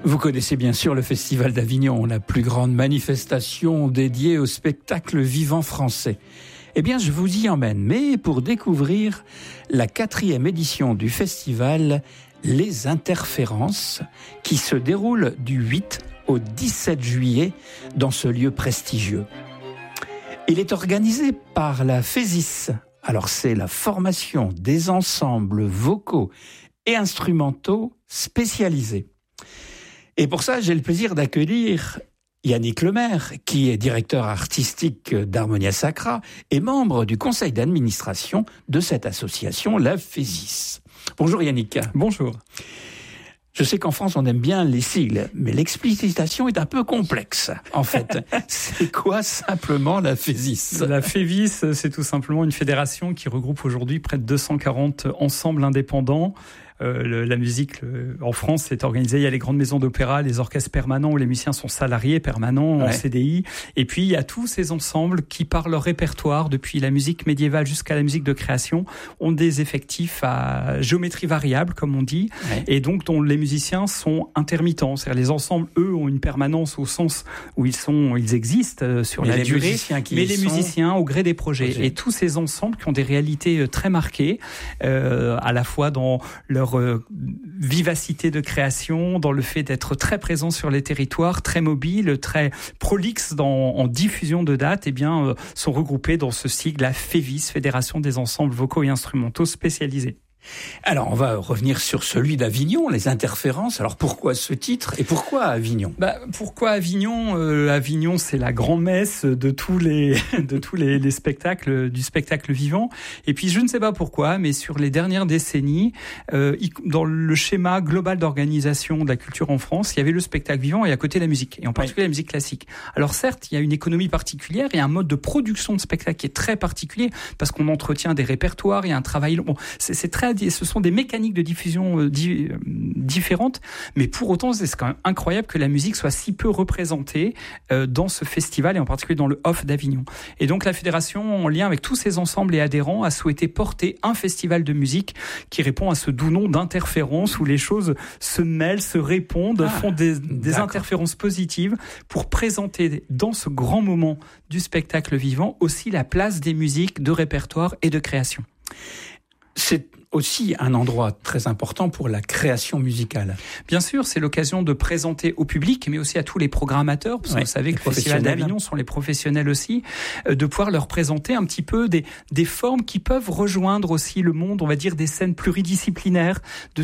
Vous connaissez bien sûr le Festival d'Avignon, la plus grande manifestation dédiée au spectacle vivant français. Eh bien, je vous y emmène, mais pour découvrir la 4e édition du festival Les Interférences, qui se déroule du 8 au 17 juillet dans ce lieu prestigieux. Il est organisé par la FESIS. Alors, c'est la formation des ensembles vocaux et instrumentaux spécialisés. Et pour ça, j'ai le plaisir d'accueillir Yannick Lemaire, qui est directeur artistique d'Harmonia Sacra et membre du conseil d'administration de cette association, la FESIS. Bonjour Yannick. Bonjour. Je sais qu'en France, on aime bien les sigles, mais l'explicitation est un peu complexe. En fait, c'est quoi simplement la FESIS ? La FESIS, c'est tout simplement une fédération qui regroupe aujourd'hui près de 240 ensembles indépendants. La musique en France est organisée, il y a les grandes maisons d'opéra, les orchestres permanents où les musiciens sont salariés permanents en CDI, et puis il y a tous ces ensembles qui, par leur répertoire, depuis la musique médiévale jusqu'à la musique de création, ont des effectifs à géométrie variable, comme on dit, et donc dont les musiciens sont intermittents. C'est-à-dire les ensembles, eux, ont une permanence au sens où ils existent sur la durée, mais les musiciens au gré des projets. Et tous ces ensembles qui ont des réalités très marquées, à la fois dans leur vivacité de création, dans le fait d'être très présent sur les territoires, très mobile, très prolixe en diffusion de dates, sont regroupés dans ce sigle, la FESIS, Fédération des ensembles vocaux et instrumentaux spécialisés. Alors, on va revenir sur celui d'Avignon, les interférences. Alors, pourquoi ce titre et pourquoi Avignon ? Pourquoi Avignon ? Avignon, c'est la grand-messe de tous les spectacles, du spectacle vivant. Et puis, je ne sais pas pourquoi, mais sur les dernières décennies, dans le schéma global d'organisation de la culture en France, il y avait le spectacle vivant et à côté la musique, et en particulier la musique classique. Alors certes, il y a une économie particulière et un mode de production de spectacle qui est très particulier, parce qu'on entretient des répertoires, il y a un travail long. Ce sont des mécaniques de diffusion différentes, mais pour autant, c'est quand même incroyable que la musique soit si peu représentée dans ce festival, et en particulier dans le Off d'Avignon. Et donc la fédération, en lien avec tous ses ensembles et adhérents, a souhaité porter un festival de musique qui répond à ce doux nom d'interférence, où les choses se mêlent, se répondent, font des interférences positives, pour présenter dans ce grand moment du spectacle vivant aussi la place des musiques de répertoire et de création. C'est aussi un endroit très important pour la création musicale. Bien sûr, c'est l'occasion de présenter au public, mais aussi à tous les programmateurs, parce que vous savez que le Festival d'Avignon sont les professionnels aussi, de pouvoir leur présenter un petit peu des formes qui peuvent rejoindre aussi le monde, on va dire, des scènes pluridisciplinaires, de